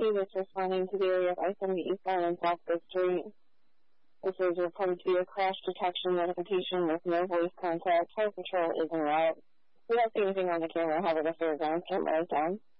Davis responding to the area of I-70 eastbound and south of the street. This is reported to be a crash detection notification with no voice contact. Fire patrol is en route. We don't see anything on the camera, however, the fairgrounds don't let us down.